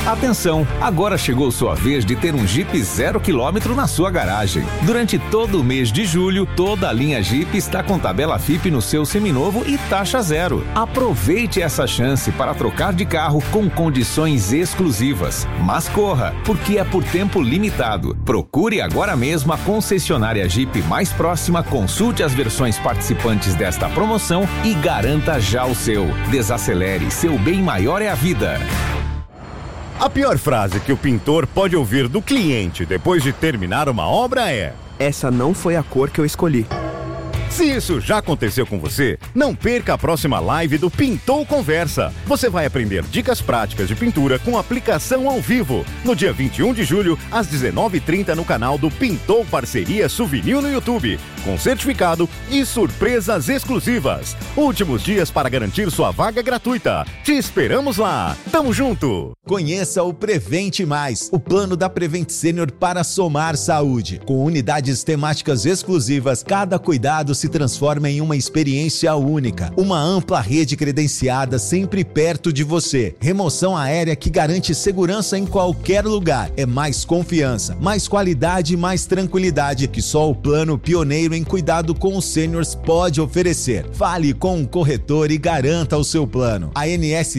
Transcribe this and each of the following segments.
Atenção, agora chegou sua vez de ter um Jeep 0 km na sua garagem. Durante todo o mês de julho, toda a linha Jeep está com tabela FIPE no seu seminovo e taxa zero. Aproveite essa chance para trocar de carro com condições exclusivas. Mas corra, porque é por tempo limitado. Procure agora mesmo a concessionária Jeep mais próxima, consulte as versões participantes desta promoção e garanta já o seu. Desacelere, seu bem maior é a vida. A pior frase que o pintor pode ouvir do cliente depois de terminar uma obra é: essa não foi a cor que eu escolhi. Se isso já aconteceu com você, não perca a próxima live do Pintou Conversa. Você vai aprender dicas práticas de pintura com aplicação ao vivo. No dia 21 de julho, às 19h30, no canal do Pintou Parceria Souvenir no YouTube. Com certificado e surpresas exclusivas. Últimos dias para garantir sua vaga gratuita. Te esperamos lá. Tamo junto! Conheça o Prevente Mais, o plano da Prevent Senior para somar saúde. Com unidades temáticas exclusivas, cada cuidado se transforma em uma experiência única. Uma ampla rede credenciada sempre perto de você. Remoção aérea que garante segurança em qualquer lugar. É mais confiança, mais qualidade e mais tranquilidade que só o plano pioneiro em cuidado com os sêniors pode oferecer. Fale com um corretor e garanta o seu plano. ANS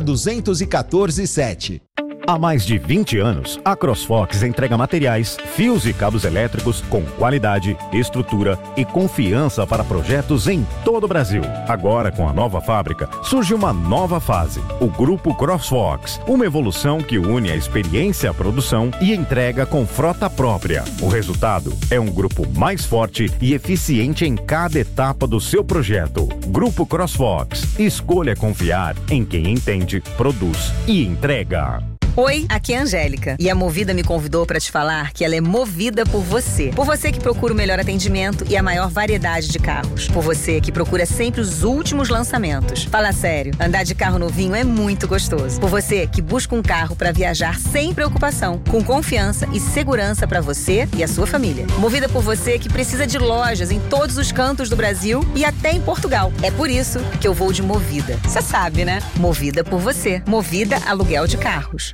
302147. Há mais de 20 anos, a CrossFox entrega materiais, fios e cabos elétricos com qualidade, estrutura e confiança para projetos em todo o Brasil. Agora, com a nova fábrica, surge uma nova fase, o Grupo CrossFox, uma evolução que une a experiência à produção e entrega com frota própria. O resultado é um grupo mais forte e eficiente em cada etapa do seu projeto. Grupo CrossFox. Escolha confiar em quem entende, produz e entrega. Oi, aqui é a Angélica e a Movida me convidou para te falar que ela é movida por você. Por você que procura o melhor atendimento e a maior variedade de carros. Por você que procura sempre os últimos lançamentos. Fala sério, andar de carro novinho é muito gostoso. Por você que busca um carro para viajar sem preocupação, com confiança e segurança para você e a sua família. Movida por você que precisa de lojas em todos os cantos do Brasil e até em Portugal. É por isso que eu vou de Movida. Você sabe, né? Movida por você. Movida Aluguel de Carros.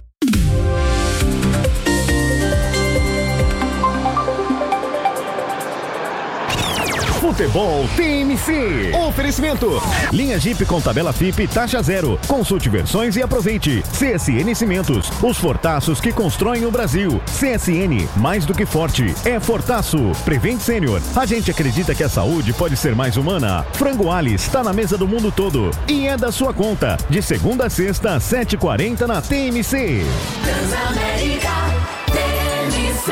Futebol TMC. Oferecimento. Linha Jeep com tabela FIPE taxa zero. Consulte versões e aproveite. CSN Cimentos. Os fortaços que constroem o Brasil. CSN, mais do que forte, é fortaço. Prevent Senior. A gente acredita que a saúde pode ser mais humana. Frango Ali está na mesa do mundo todo. E é da sua conta. De segunda a sexta, 7h40 na TMC. Transamérica TMC.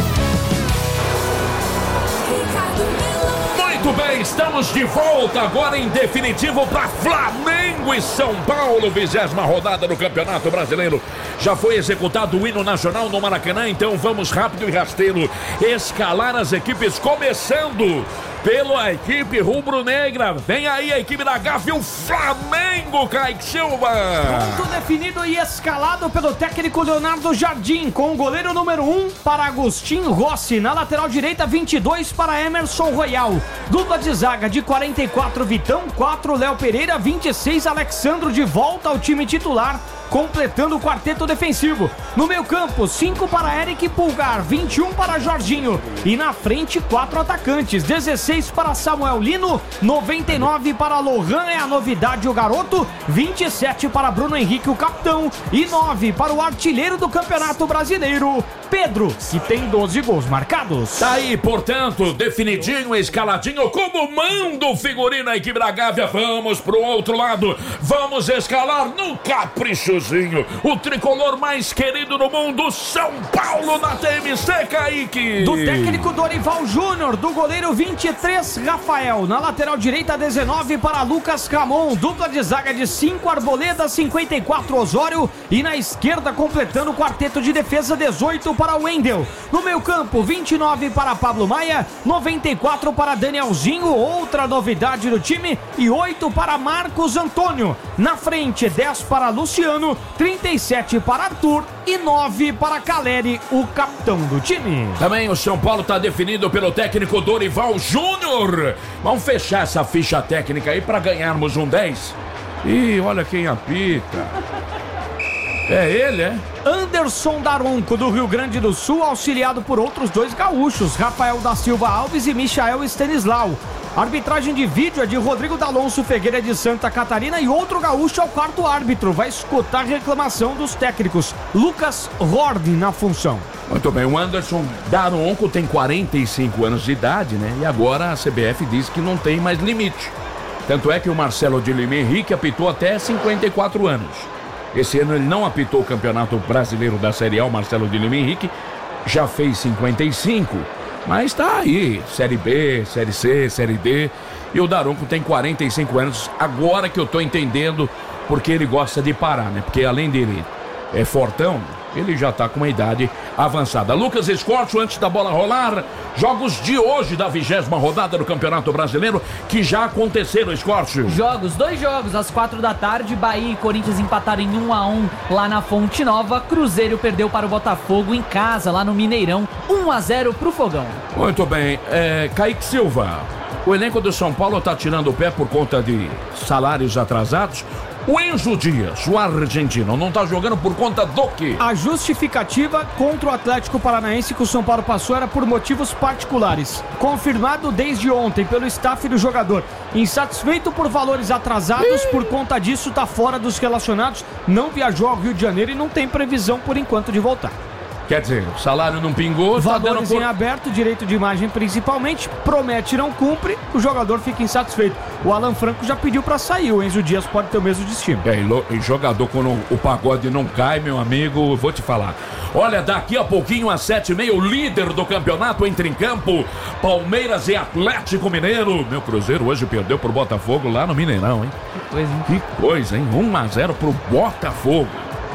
Muito bem, estamos de volta agora em definitivo para Flamengo e São Paulo, 20ª rodada do Campeonato Brasileiro. Já foi executado o hino nacional no Maracanã, então vamos rápido e rasteiro escalar as equipes, começando pela equipe rubro-negra. Vem aí a equipe da Gávea, o Flamengo, Kaique Silva. Ponto definido e escalado pelo técnico Leonardo Jardim, com o goleiro número 1 para Agostinho Rossi, na lateral direita 22 para Emerson Royal, dupla de zaga de 44 Vitão, 4 Léo Pereira, 26 Alexandro de volta ao time titular, completando o quarteto defensivo. No meio campo, 5 para Eric Pulgar, 21 para Jorginho. E na frente, 4 atacantes, 16 para Samuel Lino, 99 para Lohan, é a novidade o garoto, 27 para Bruno Henrique, o capitão, e 9 para o artilheiro do Campeonato Brasileiro, Pedro, que tem 12 gols marcados. Tá aí, portanto, definidinho, escaladinho, como manda o figurino a equipe da Gávea. Vamos pro outro lado, vamos escalar no caprichozinho o tricolor mais querido do mundo, São Paulo na TMC, Kaique. Do técnico Dorival Júnior, do goleiro 23 Rafael, na lateral direita 19 para Lucas Camon, dupla de zaga de 5 Arboleda, 54 Osório, e na esquerda completando o quarteto de defesa 18 para Wendel. No meio campo, 29 para Pablo Maia, 94 para Danielzinho, outra novidade do time, e 8 para Marcos Antônio. Na frente, 10 para Luciano, 37 para Arthur e 9 para Caleri, o capitão do time. Também o São Paulo está definido pelo técnico Dorival Júnior. Vamos fechar essa ficha técnica aí para ganharmos um 10. E olha quem apita. É ele, é? Anderson Daronco, do Rio Grande do Sul, auxiliado por outros 2 gaúchos, Rafael da Silva Alves e Michael Stanislau. A arbitragem de vídeo é de Rodrigo D'Alonso Figueira de Santa Catarina e outro gaúcho é o 4º árbitro. Vai escutar a reclamação dos técnicos. Lucas Horde na função. Muito bem, o Anderson Daronco tem 45 anos de idade, né? E agora a CBF diz que não tem mais limite. Tanto é que o Marcelo de Lima Henrique apitou até 54 anos. Esse ano ele não apitou o Campeonato Brasileiro da Série A, o Marcelo de Lima Henrique já fez 55. Mas tá aí, Série B, Série C, Série D. E o Daronco tem 45 anos. Agora que eu tô entendendo porque ele gosta de parar, né? Porque além dele é fortão, ele já tá com uma idade avançada. Lucas Escorcho, antes da bola rolar, jogos de hoje da 20ª rodada do Campeonato Brasileiro que já aconteceram, Escorcho. 2 jogos, às 4 da tarde, Bahia e Corinthians empataram em 1-1 lá na Fonte Nova. Cruzeiro perdeu para o Botafogo em casa, lá no Mineirão, 1-0 pro Fogão. Muito bem, Kaique Silva, o elenco do São Paulo tá tirando o pé por conta de salários atrasados. O Enzo Dias, o argentino, não tá jogando por conta do quê? A justificativa contra o Atlético Paranaense que o São Paulo passou era por motivos particulares. Confirmado desde ontem pelo staff do jogador. Insatisfeito por valores atrasados, por conta disso tá fora dos relacionados, não viajou ao Rio de Janeiro e não tem previsão por enquanto de voltar. Quer dizer, o salário não pingou, valores tá dando em aberto, direito de imagem principalmente, promete não cumpre, o jogador fica insatisfeito. O Alan Franco já pediu pra sair, o Enzo Dias pode ter o mesmo destino. E jogador quando o pagode não cai, meu amigo, vou te falar. Olha, daqui a pouquinho às 7h30, o líder do campeonato entra em campo, Palmeiras e Atlético Mineiro. Meu Cruzeiro hoje perdeu pro Botafogo lá no Mineirão, hein? Que coisa, hein? 1-0 pro Botafogo.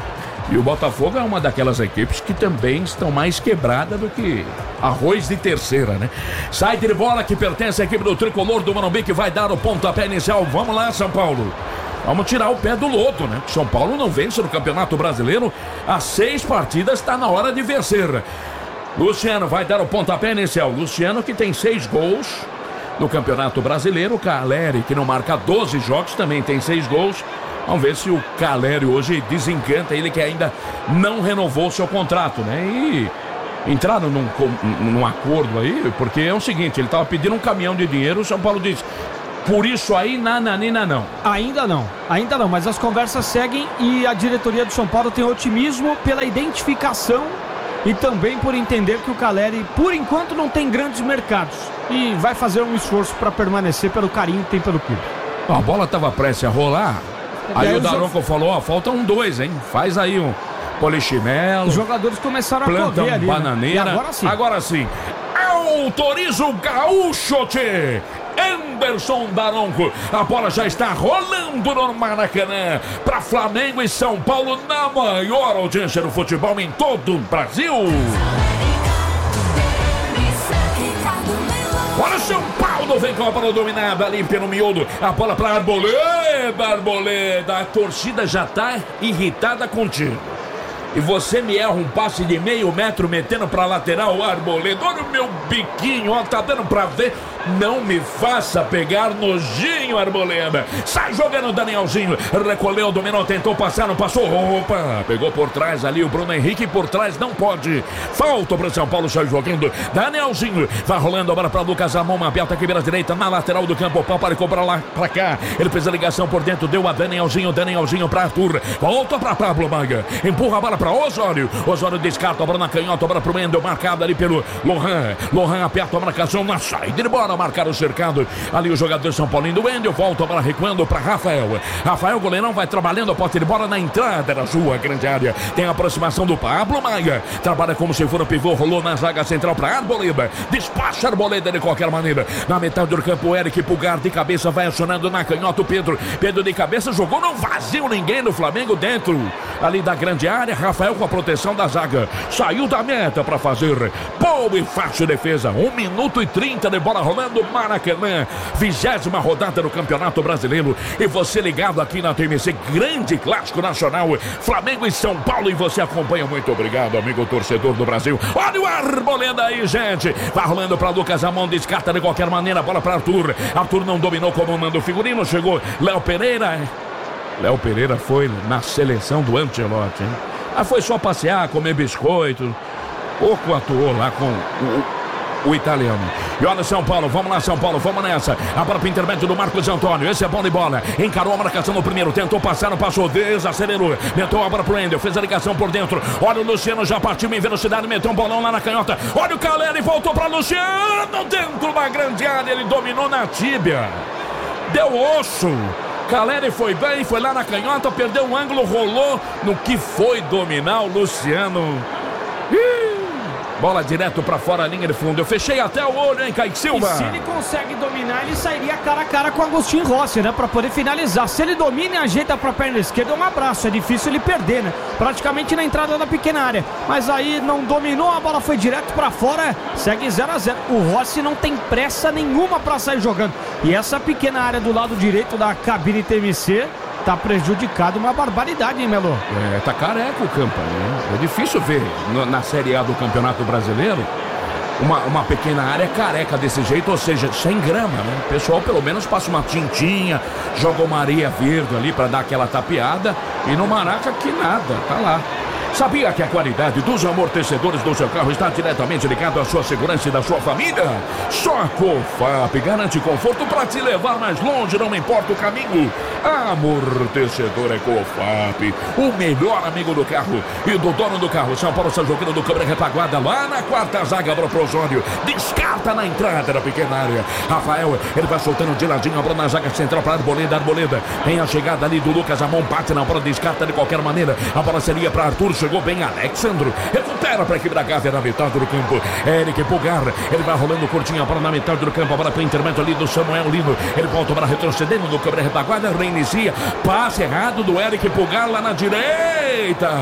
E o Botafogo é uma daquelas equipes que também estão mais quebrada do que arroz de terceira, né? Sai de bola que pertence à equipe do Tricolor do Morumbi que vai dar o pontapé inicial. Vamos lá, São Paulo. Vamos tirar o pé do lodo, né? São Paulo não vence no Campeonato Brasileiro. Há 6 partidas, está na hora de vencer. Luciano vai dar o pontapé inicial. Luciano que tem 6 gols no Campeonato Brasileiro. Caleri, que não marca 12 jogos, também tem 6 gols. Vamos ver se o Caleri hoje desencanta, ele que ainda não renovou seu contrato, né? E entraram num acordo aí, porque é o seguinte, ele estava pedindo um caminhão de dinheiro, o São Paulo disse, por isso aí, nananina não. Ainda não, mas as conversas seguem e a diretoria do São Paulo tem otimismo pela identificação e também por entender que o Caleri, por enquanto, não tem grandes mercados e vai fazer um esforço para permanecer pelo carinho que tem pelo clube. A bola estava prestes a rolar. Aí o Daronco falou, faltam 2, hein? Faz aí um polichinelo. Os jogadores começaram a correr ali, bananeira. Né? Agora sim. Autoriza o gaúcho, tchê. Anderson Daronco. A bola já está rolando no Maracanã. Para Flamengo e São Paulo na maior audiência do futebol em todo o Brasil. Olha o São Paulo, vem com a bola dominada ali pelo miolo. A bola para Arboleda. A torcida já tá irritada contigo. E você me erra um passe de meio metro metendo pra lateral, Arboleda. Olha o meu biquinho, ó, tá dando pra ver. Não me faça pegar nojinho, Arboleda. Sai jogando o Danielzinho. Recolheu, dominou, tentou passar, não passou. Opa, pegou por trás ali o Bruno Henrique. Por trás não pode. Falta pro São Paulo, sai jogando. Danielzinho vai rolando a bola pra Lucas Amon. Aberta aqui pela direita, na lateral do campo. O pau para cobrar lá pra cá. Ele fez a ligação por dentro, deu a Danielzinho. Danielzinho pra Arthur. Volta pra Pablo Maga. Empurra a bola pra Osório. Osório descarta a bola na canhota. A bola pro Mendel, marcado ali pelo Lohan. Lohan aperta a marcação na saída de bola. Marcar o cercado. Ali o jogador São Paulino do Wendel. Volta a bola recuando para Rafael. Rafael, goleirão, vai trabalhando a posse de bola na entrada da sua grande área. Tem a aproximação do Pablo Maia. Trabalha como se for um pivô. Rolou na zaga central para Arboleda. Despacha Arboleda de qualquer maneira. Na metade do campo, Eric Pulgar de cabeça vai acionando na canhota o Pedro. Pedro de cabeça jogou, não vazio ninguém no Flamengo dentro ali da grande área. Rafael com a proteção da zaga. Saiu da meta para fazer boa e fácil defesa. 1 minuto e 30 de bola rolando. Maracanã, 20ª rodada do Campeonato Brasileiro. E você ligado aqui na TMC, grande clássico nacional, Flamengo e São Paulo. E você acompanha. Muito obrigado, amigo torcedor do Brasil. Olha o Arboleda aí, gente. Vai rolando para Lucas Amon, descarta de qualquer maneira. Bola para Arthur. Arthur não dominou como manda o figurino. Chegou Léo Pereira. Léo Pereira foi na seleção do Ancelotti, hein? Foi só passear, comer biscoito. Pouco atuou lá com o italiano. E olha São Paulo, vamos lá São Paulo, vamos nessa. A bola para o intermédio do Marcos Antônio. Esse é bom de bola. Encarou a marcação no primeiro, tentou passar, não passou, desacelerou. Meteu a bola pro Wendel, fez a ligação por dentro. Olha o Luciano, já partiu em velocidade, meteu um bolão lá na canhota. Olha o Caleri, voltou para Luciano, dentro da grande área, ele dominou na tíbia. Deu osso. Caleri foi bem, foi lá na canhota, perdeu o ângulo, rolou no que foi dominar o Luciano. Bola direto pra fora, a linha de fundo. Eu fechei até o olho, hein, Kaique Silva? E se ele consegue dominar, ele sairia cara a cara com o Agostinho Rossi, né? Pra poder finalizar. Se ele domina e ajeita pra perna esquerda, é um abraço. É difícil ele perder, né? Praticamente na entrada da pequena área. Mas aí não dominou, a bola foi direto pra fora. Segue 0-0. O Rossi não tem pressa nenhuma pra sair jogando. E essa pequena área do lado direito da cabine TMC tá prejudicado, uma barbaridade, hein, Melo? Tá careca o campo, né? É difícil ver na Série A do Campeonato Brasileiro uma pequena área careca desse jeito, ou seja, sem grama, né? O pessoal pelo menos passa uma tintinha, joga uma areia verde ali pra dar aquela tapeada, e no Maraca que nada, tá lá. Sabia que a qualidade dos amortecedores do seu carro está diretamente ligado à sua segurança e da sua família? Só a Cofap garante conforto para te levar mais longe, não importa o caminho. Amortecedor é Cofap, o melhor amigo do carro e do dono do carro. São Paulo está jogando do câmera retaguarda lá na quarta zaga para o Prosório. Descarta na entrada da pequena área. Rafael, ele vai soltando de ladinho a bola na zaga central para Arboleda. Arboleda tem a chegada ali do Lucas Amon, bate na bola, descarta de qualquer maneira. A bola seria para Arthur. Chegou bem Alexandro, recupera para a equipe da Gávea na metade do campo. Eric Pulgar, ele vai rolando curtinho a bola na metade do campo, a bola para o intermédio ali do Samuel Lino, ele volta para retrocedendo no câmera retaguarda, reinicia, passe errado do Eric Pulgar lá na direita.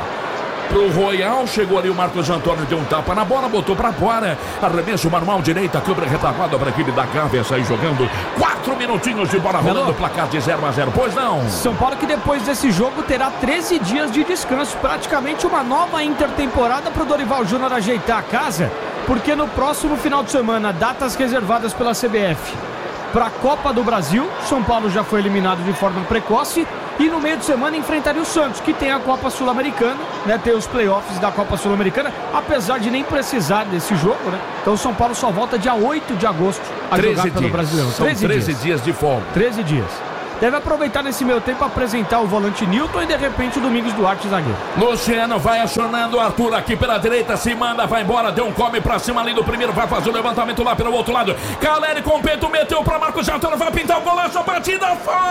Pro Royal, chegou ali o Marcos Antônio, deu um tapa na bola, botou pra fora, arremesso manual direita, câmera retaguarda para a equipe da Gávea sair jogando. 4 minutinhos de bola rolando, placar de 0-0, pois não? São Paulo que depois desse jogo terá 13 dias de descanso, praticamente uma nova intertemporada pro Dorival Júnior ajeitar a casa, porque no próximo final de semana, datas reservadas pela CBF para a Copa do Brasil, São Paulo já foi eliminado de forma precoce. E no meio de semana enfrentaria o Santos, que tem a Copa Sul-Americana, né? Tem os playoffs da Copa Sul-Americana, apesar de nem precisar desse jogo, né? Então o São Paulo só volta dia 8 de agosto a jogar pelo Brasileirão. São 13 dias de folga. 13 dias. Deve aproveitar nesse meio tempo para apresentar o volante Nilton e de repente o Domingos Duarte zagueiro. Luciano vai acionando o Arthur aqui pela direita, se manda, vai embora, deu um come pra cima ali do primeiro, vai fazer o levantamento lá pelo outro lado. Caleri com o peito, meteu pra Marcos Antônio, vai pintar o golaço, a batida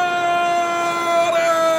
fora!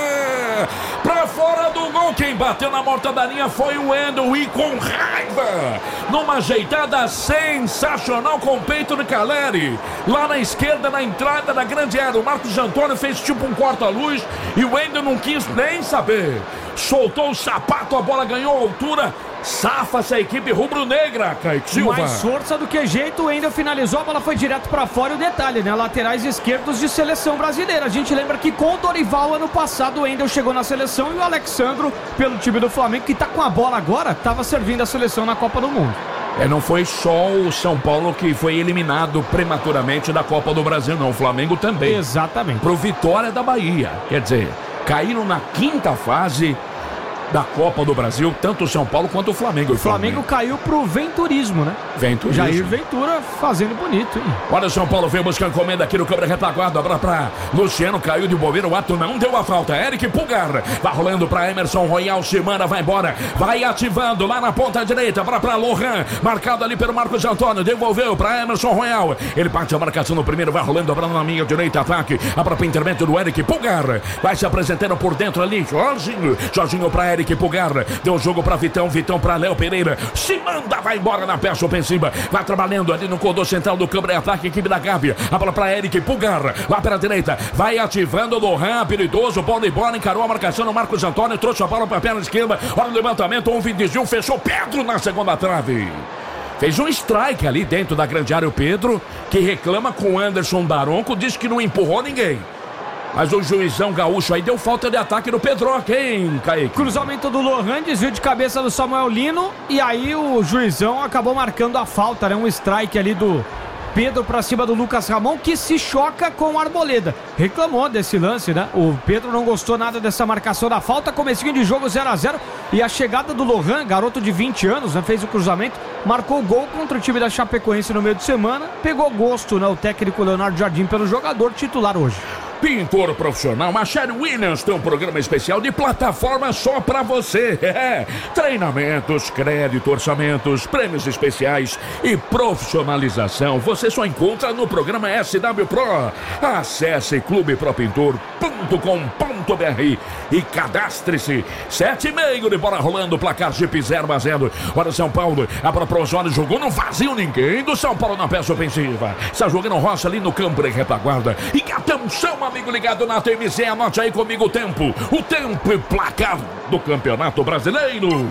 Pra fora do gol, quem bateu na morta da linha foi o Wendel e com raiva, numa ajeitada sensacional com o peito do Caleri, lá na esquerda, na entrada da grande área. O Marcos Antônio fez tipo um corta-luz e o Wendel não quis nem saber, soltou o sapato, a bola ganhou altura. Safa-se a equipe rubro-negra, Kaique Silva. Mais força do que jeito, o Wendel finalizou, a bola foi direto pra fora. E o detalhe, né? Laterais esquerdos de seleção brasileira. A gente lembra que com o Dorival, ano passado, o Wendel chegou na seleção e o Alexandro, pelo time do Flamengo, que tá com a bola agora, tava servindo a seleção na Copa do Mundo. Não foi só o São Paulo que foi eliminado prematuramente da Copa do Brasil, não. O Flamengo também. Exatamente. Pro Vitória da Bahia. Quer dizer, caíram na quinta fase da Copa do Brasil, tanto o São Paulo quanto o Flamengo. O Flamengo caiu pro venturismo, né? Venturismo. Jair Ventura fazendo bonito, hein? Olha, o São Paulo veio buscando encomenda aqui no câmera retaguarda, agora pra Luciano, caiu de bobeira, o ato não deu a falta. Eric Pulgar, vai rolando pra Emerson Royal, semana, vai embora, vai ativando lá na ponta direita, pra Lohan, marcado ali pelo Marcos Antônio, devolveu pra Emerson Royal, ele parte a marcação no primeiro, vai rolando a bola na minha direita, ataque, a própria intermédio do Eric Pulgar, vai se apresentando por dentro ali, Jorginho pra Eric Pulgar, deu o jogo pra Vitão pra Léo Pereira, se manda, vai embora na peça ofensiva, vai trabalhando ali no corredor central do câmera de ataque, equipe da Gávea, a bola pra Eric Pulgar, lá pela direita, vai ativando o Lohan, habilidoso, bola e bola, encarou a marcação no Marcos Antônio, trouxe a bola pra perna esquerda, olha o levantamento, um desvio, fechou Pedro na segunda trave. Fez um strike ali dentro da grande área o Pedro, que reclama com o Anderson Daronco, diz que não empurrou ninguém. Mas o juizão gaúcho aí deu falta de ataque no Pedroca, hein, Kaique? Cruzamento do Lohan, desvio de cabeça do Samuel Lino. E aí o juizão acabou marcando a falta, né? Um strike ali do Pedro pra cima do Lucas Ramon, que se choca com o Arboleda. Reclamou desse lance, né? O Pedro não gostou nada dessa marcação da falta. Comecinho de jogo 0-0. E a chegada do Lohan, garoto de 20 anos, né? Fez o cruzamento, marcou gol contra o time da Chapecoense no meio de semana. Pegou gosto, né? O técnico Leonardo Jardim pelo jogador titular hoje. Pintor profissional, a Sherry Williams tem um programa especial de plataforma só pra você. Treinamentos, crédito, orçamentos, prêmios especiais e profissionalização. Você só encontra no programa SW Pro. Acesse clubepropintor.com.br e cadastre-se. 7:30 de bola rolando, placar Jeep 0-0. Olha São Paulo, a própria Osório jogou no vazio, ninguém do São Paulo na peça ofensiva. Está jogando Rocha ali no campo de retaguarda. E atenção, amigo ligado na TMC, anote aí comigo o tempo e placar do Campeonato Brasileiro.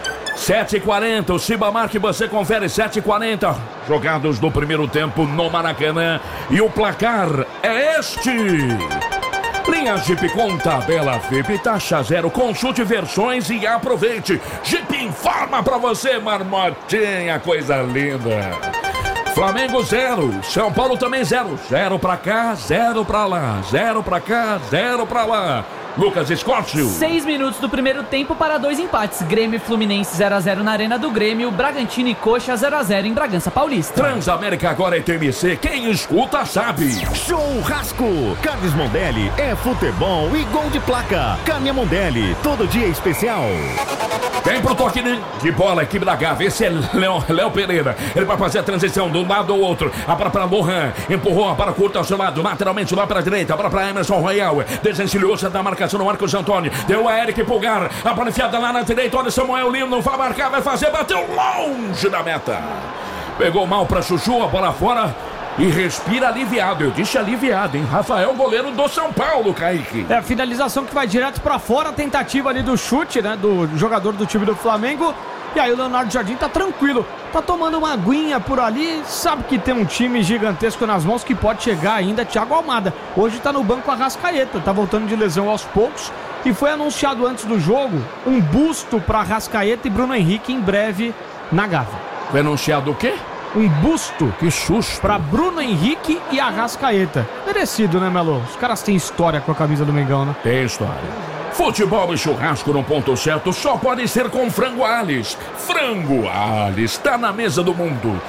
7h40, o Cibamar que você confere, 7h40, jogados no primeiro tempo no Maracanã, e o placar é este. Linha Jeep com tabela VIP, taxa zero, consulte versões e aproveite. Jeep informa pra você, marmotinha, coisa linda. Flamengo 0, São Paulo também 0. 0 pra cá, 0 pra lá. 0 pra cá, 0 pra lá. Lucas Escócio. 6 minutos do primeiro tempo para 2 empates. Grêmio e Fluminense 0-0 na Arena do Grêmio. Bragantino e Coxa 0-0 em Bragança Paulista. Transamérica agora é TMC. Quem escuta sabe. Churrasco. Carnes Mondelli é futebol e gol de placa. Carne Mondelli, todo dia especial. Vem pro toque de bola, equipe da Gávea. Esse é Léo Pereira. Ele vai fazer a transição de um lado ao outro. A bola para Lohan. Empurrou, a bola curta ao seu lado. Lateralmente lá para a direita. A bola para Emerson Royal. Desencilhou-se da marcação no Marcos Antônio. Deu a Eric Pulgar. A bola enfiada lá na direita. Olha Samuel Lino. Não vai marcar, vai fazer. Bateu longe da meta. Pegou mal para Chuchu. A bola fora. E respira aliviado, eu disse aliviado, hein? Rafael, goleiro do São Paulo, Kaique. É a finalização que vai direto pra fora, a tentativa ali do chute, né? Do jogador do time do Flamengo. E aí o Leonardo Jardim tá tranquilo, tá tomando uma aguinha por ali, sabe que tem um time gigantesco nas mãos que pode chegar ainda. Thiago Almada, hoje tá no banco Arrascaeta, tá voltando de lesão aos poucos. E foi anunciado antes do jogo um busto pra Arrascaeta e Bruno Henrique em breve na Gávea. Foi anunciado o quê? Um busto, que susto, pra Bruno Henrique e Arrascaeta. Merecido, né, Melo? Os caras têm história com a camisa do Mengão, né? Tem história. Futebol e churrasco no ponto certo só pode ser com Frango Ales. Frango Ales tá na mesa do mundo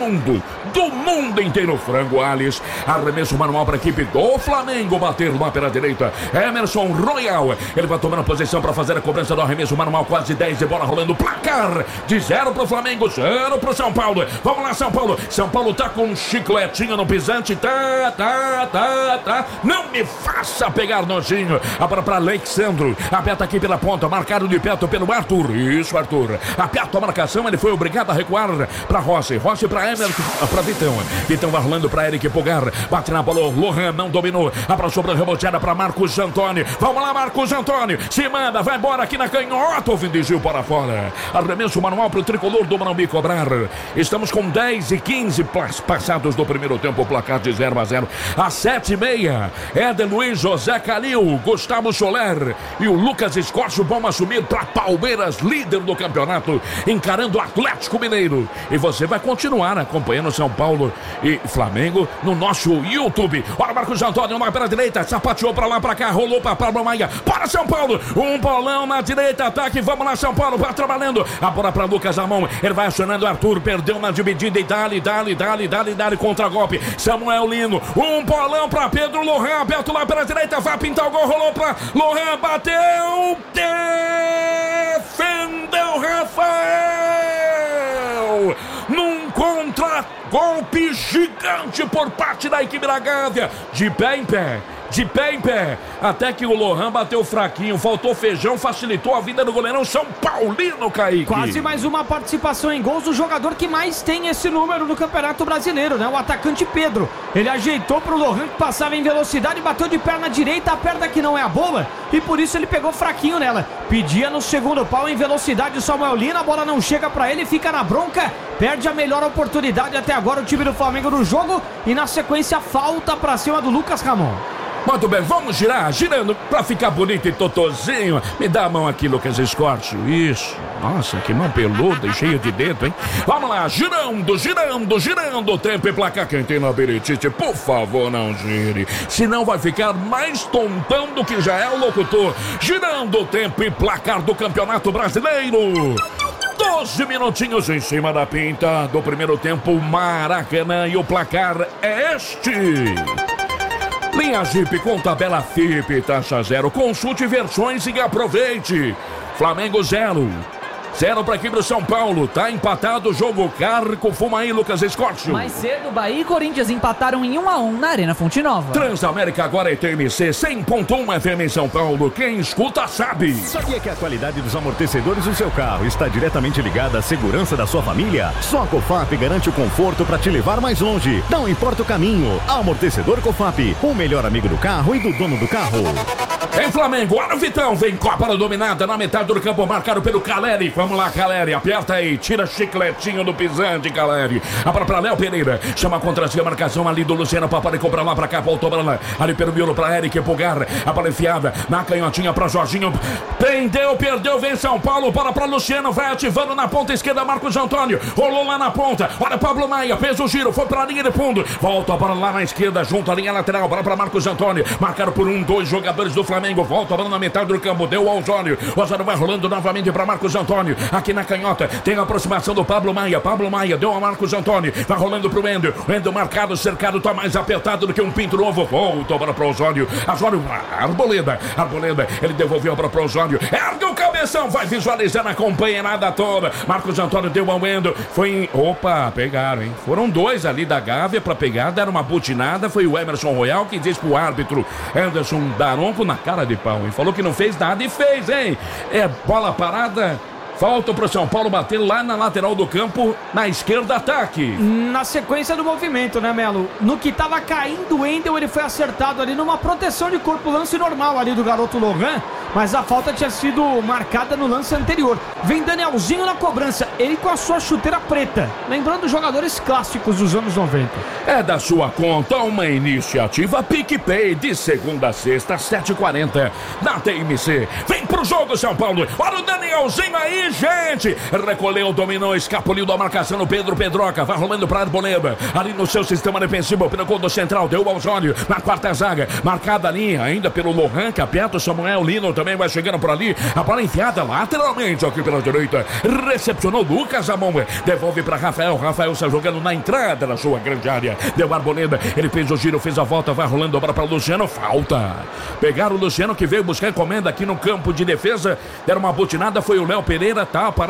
inteiro. Frango Ales, arremesso manual para a equipe do Flamengo, bater lá pela direita. Emerson Royal, ele vai tomando posição para fazer a cobrança do arremesso manual, quase 10 de bola rolando, placar de 0 pro Flamengo, 0 pro São Paulo. Vamos lá, São Paulo. São Paulo tá com um chicletinho no pisante, tá. Não me faça pegar nojinho. A bola para Alexandre. Aperta aqui pela ponta, marcado de perto pelo Arthur. Isso, Arthur. Aperta a marcação, ele foi obrigado a recuar para Rossi para Emerson, para Vitão. Vitão vai rolando para Eric Pulgar. Bate na bola, Lohan não dominou. A bola sobra reboteada para Marcos Antônio. Vamos lá, Marcos Antônio. Se manda, vai embora aqui na canhota. O Vindigil para fora. Arremesso manual para o tricolor do Morumbi cobrar. Estamos com 10:15 passados do primeiro tempo, placar de 0-0. Às 7:30, Éder Luiz, José Calil, Gustavo Soler e o Lucas Escócio vão assumir para Palmeiras, líder do campeonato, encarando o Atlético Mineiro. E você vai continuar acompanhando São Paulo e Flamengo no nosso YouTube. Olha, Marcos Antônio, uma pela direita, sapateou para lá, para cá, rolou para Pablo Maia. Para São Paulo, um bolão na direita, ataque, vamos lá, São Paulo, vai trabalhando. A bola para Lucas Amon, ele vai acionando o Arthur, perdeu na dividida e dali, contra golpe. Samuel Lino, um bolão para Pedro Lohan, aberto lá pela direita, vai pintar o gol, rolou para Lohan, bateu, defendeu Rafael, num contra-golpe gigante por parte da equipe da Gávea, de pé em pé, até que o Lohan bateu fraquinho, faltou feijão, facilitou a vida do goleirão São Paulino, Kaique. Quase mais uma participação em gols do jogador que mais tem esse número no Campeonato Brasileiro, né? O atacante Pedro. Ele ajeitou pro Lohan que passava em velocidade, bateu de perna direita, a perna que não é a boa, e por isso ele pegou fraquinho nela. Pedia no segundo pau em velocidade o Samuel Lino, a bola não chega pra ele, fica na bronca, perde a melhor oportunidade até agora o time do Flamengo no jogo, e na sequência falta pra cima do Lucas Ramon. Muito bem, vamos girar, girando pra ficar bonito e totozinho. Me dá a mão aqui, Lucas Escorcio. Isso. Nossa, que mão peluda e cheia de dedo, hein? Vamos lá, girando, girando, girando. Tempo e placar. Quem tem labirintite, por favor, não gire. Senão vai ficar mais tontão do que já é o locutor. Girando o tempo e placar do Campeonato Brasileiro. 12 minutinhos em cima da pinta do primeiro tempo, Maracanã, e o placar é este. Linha Jeep com tabela FIP, taxa 0. Consulte versões e aproveite. Flamengo 0 para a equipe do São Paulo. Tá empatado o jogo. Carco, fuma aí, Lucas Escorcio. Mais cedo, Bahia e Corinthians empataram em 1-1 na Arena Fonte Nova. Transamérica agora é TMC 100.1 FM em São Paulo. Quem escuta sabe. Sabia que a qualidade dos amortecedores do seu carro está diretamente ligada à segurança da sua família? Só a Cofap garante o conforto para te levar mais longe. Não importa o caminho. Amortecedor Cofap, o melhor amigo do carro e do dono do carro. Em Flamengo, olha o Vitão. Vem Copa dominada na metade do campo, marcado pelo Caleri. Vamos lá, Caleri, aperta aí, tira chicletinho do pisante, Caleri. Abra pra Léo Pereira, chama contra si a marcação ali do Luciano Paparico, pra lá, pra cá, voltou pra lá, ali pelo miolo pra Eric Pulgar, a bola enfiada na canhotinha pra Jorginho, prendeu, perdeu, vem São Paulo, bola pra Luciano, vai ativando na ponta esquerda, Marcos Antônio, rolou lá na ponta, olha Pablo Maia, fez o giro, foi pra linha de fundo, volta a bola lá na esquerda, junto à linha lateral, bola pra Marcos Antônio, marcaram por 2 jogadores do Flamengo, volta a bola na metade do campo, deu ao Osório, o Osório vai rolando novamente pra Marcos Antônio, aqui na canhota, tem a aproximação do Pablo Maia deu a Marcos Antônio, vai rolando pro Wendel, Wendel marcado, cercado, tá mais apertado do que um pinto novo, volta a bola pro Osório, Arboleda, ele devolveu a bola pro Osório, ergue o cabeção, vai visualizando a companheirada toda, Marcos Antônio deu ao Wendel, pegaram, hein, foram 2 ali da Gávea pra pegar, deram uma butinada, foi o Emerson Royal que disse pro árbitro Anderson Daronco na cara de pau, hein, falou que não fez nada e fez, hein, bola parada. Falta pro São Paulo bater lá na lateral do campo, na esquerda, ataque. Na sequência do movimento, né, Melo? No que tava caindo o Wendel, ele foi acertado ali numa proteção de corpo, lance normal ali do garoto Lohan, mas a falta tinha sido marcada no lance anterior. Vem Danielzinho na cobrança, ele com a sua chuteira preta, lembrando jogadores clássicos dos anos 90. É da sua conta uma iniciativa PicPay de segunda a sexta, 7h40, na TMC. Vem pro jogo, São Paulo, olha o Danielzinho aí, gente, recolheu, dominou, escapuliu da marcação no Pedro Pedroca, vai rolando pra Arboleda, ali no seu sistema defensivo, pelo gol do central, deu ao Osório, na quarta zaga, marcada a linha, ainda pelo Lohan, que aperta o Samuel Lino, também vai chegando por ali, a bola enfiada lateralmente aqui pela direita, recepcionou Lucas Amon, devolve pra Rafael está jogando na entrada da sua grande área, deu Arboleda, ele fez o giro, fez a volta, vai rolando a bola pra Luciano, falta, pegaram o Luciano que veio buscar encomenda aqui no campo de defesa, deram uma butinada, foi o Léo Pereira, tá parado.